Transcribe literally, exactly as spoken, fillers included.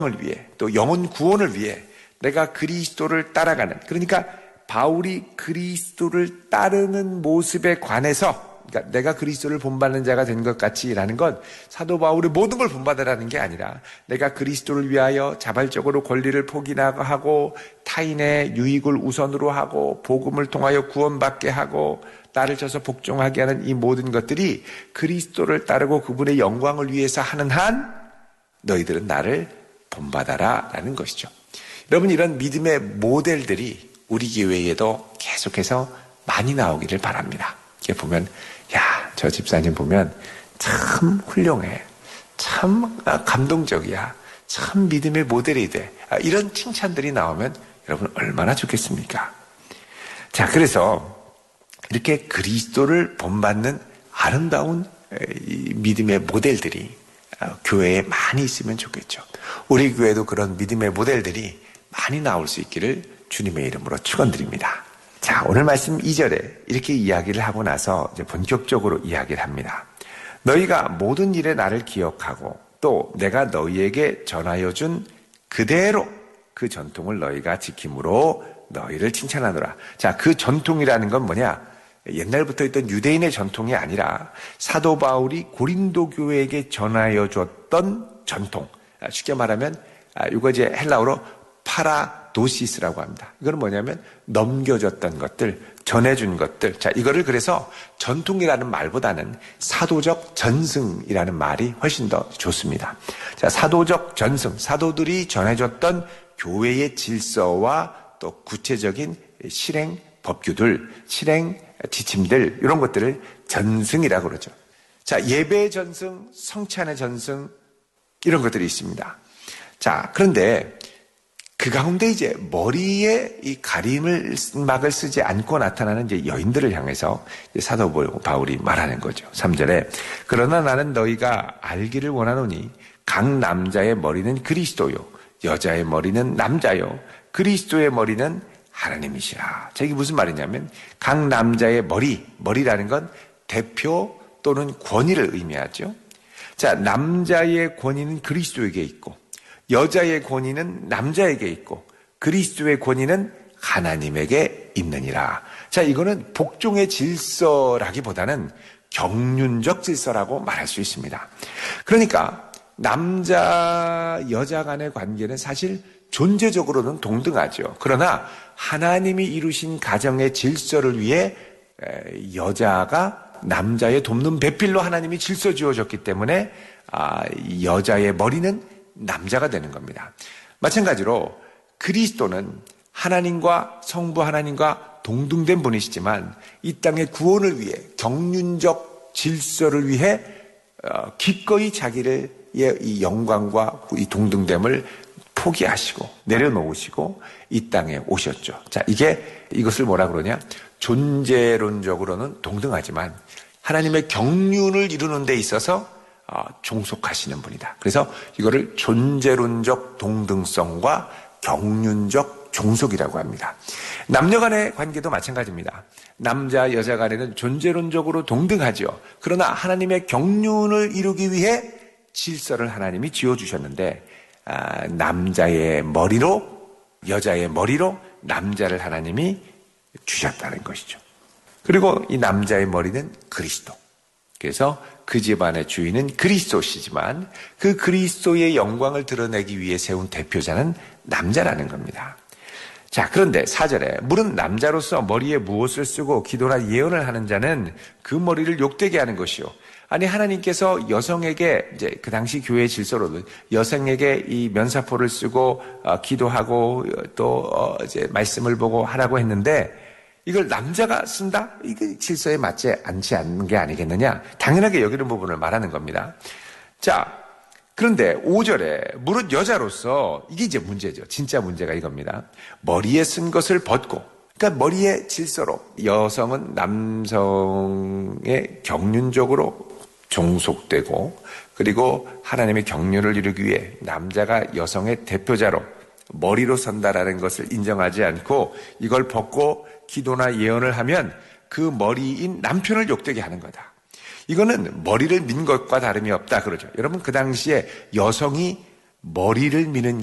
을 위해 또 영혼 구원을 위해 내가 그리스도를 따라가는, 그러니까 바울이 그리스도를 따르는 모습에 관해서, 그러니까 내가 그리스도를 본받는 자가 된 것 같이라는 건 사도 바울이 모든 걸 본받으라는 게 아니라 내가 그리스도를 위하여 자발적으로 권리를 포기하고 타인의 유익을 우선으로 하고 복음을 통하여 구원받게 하고 나를 쳐서 복종하게 하는 이 모든 것들이 그리스도를 따르고 그분의 영광을 위해서 하는 한 너희들은 나를 본받아라 라는 것이죠. 여러분, 이런 믿음의 모델들이 우리 교회에도 계속해서 많이 나오기를 바랍니다. 이렇게 보면, 야, 저 집사님 보면 참 훌륭해, 참 감동적이야, 참 믿음의 모델이 돼, 이런 칭찬들이 나오면 여러분 얼마나 좋겠습니까? 자, 그래서 이렇게 그리스도를 본받는 아름다운 믿음의 모델들이 교회에 많이 있으면 좋겠죠. 우리 교회도 그런 믿음의 모델들이 많이 나올 수 있기를 주님의 이름으로 축원드립니다. 자, 오늘 말씀 이 절에 이렇게 이야기를 하고 나서 이제 본격적으로 이야기를 합니다. 너희가 모든 일에 나를 기억하고 또 내가 너희에게 전하여 준 그대로 그 전통을 너희가 지킴으로 너희를 칭찬하노라. 자, 그 전통이라는 건 뭐냐? 옛날부터 있던 유대인의 전통이 아니라 사도 바울이 고린도 교회에게 전하여 줬던 전통. 쉽게 말하면 이거 이제 헬라어로 파라도시스라고 합니다. 이거는 뭐냐면 넘겨줬던 것들, 전해준 것들. 자, 이거를 그래서 전통이라는 말보다는 사도적 전승이라는 말이 훨씬 더 좋습니다. 자, 사도적 전승, 사도들이 전해줬던 교회의 질서와 또 구체적인 실행 법규들, 실행 지침들, 이런 것들을 전승이라고 그러죠. 자, 예배 전승, 성찬의 전승, 이런 것들이 있습니다. 자, 그런데 그 가운데 이제 머리에 이 가림을 막을 쓰지 않고 나타나는 이제 여인들을 향해서 사도 바울이 말하는 거죠. 삼 절에 그러나 나는 너희가 알기를 원하노니 각 남자의 머리는 그리스도요, 여자의 머리는 남자요, 그리스도의 머리는 하나님이시라. 자, 이게 무슨 말이냐면 각 남자의 머리, 머리라는 건 대표 또는 권위를 의미하죠. 자, 남자의 권위는 그리스도에게 있고 여자의 권위는 남자에게 있고 그리스도의 권위는 하나님에게 있느니라. 자, 이거는 복종의 질서라기보다는 경륜적 질서라고 말할 수 있습니다. 그러니까 남자, 여자 간의 관계는 사실 존재적으로는 동등하죠. 그러나 하나님이 이루신 가정의 질서를 위해 여자가 남자의 돕는 배필로 하나님이 질서 지어줬기 때문에 여자의 머리는 남자가 되는 겁니다. 마찬가지로 그리스도는 하나님과 성부 하나님과 동등된 분이시지만 이 땅의 구원을 위해 경륜적 질서를 위해 기꺼이 자기를 이 영광과 이 동등됨을 포기하시고 내려놓으시고 이 땅에 오셨죠. 자, 이게 이것을 뭐라 그러냐? 존재론적으로는 동등하지만 하나님의 경륜을 이루는 데 있어서 종속하시는 분이다. 그래서 이거를 존재론적 동등성과 경륜적 종속이라고 합니다. 남녀 간의 관계도 마찬가지입니다. 남자, 여자 간에는 존재론적으로 동등하죠. 그러나 하나님의 경륜을 이루기 위해 질서를 하나님이 지어주셨는데 아, 남자의 머리로 여자의 머리로 남자를 하나님이 주셨다는 것이죠. 그리고 이 남자의 머리는 그리스도. 그래서 그 집안의 주인은 그리스도시지만 그 그리스도의 영광을 드러내기 위해 세운 대표자는 남자라는 겁니다. 자, 그런데 사 절에 물은 남자로서 머리에 무엇을 쓰고 기도나 예언을 하는 자는 그 머리를 욕되게 하는 것이요. 아니, 하나님께서 여성에게 이제 그 당시 교회 질서로는 여성에게 이 면사포를 쓰고 어, 기도하고 또 어, 이제 말씀을 보고 하라고 했는데 이걸 남자가 쓴다? 이게 질서에 맞지 않지 않는 게 아니겠느냐? 당연하게 여기는 부분을 말하는 겁니다. 자, 그런데 오 절에 무릇 여자로서 이게 이제 문제죠. 진짜 문제가 이겁니다. 머리에 쓴 것을 벗고, 그러니까 머리의 질서로 여성은 남성의 경륜적으로 종속되고 그리고 하나님의 경륜을 이루기 위해 남자가 여성의 대표자로 머리로 선다라는 것을 인정하지 않고 이걸 벗고 기도나 예언을 하면 그 머리인 남편을 욕되게 하는 거다. 이거는 머리를 민 것과 다름이 없다 그러죠. 여러분, 그 당시에 여성이 머리를 미는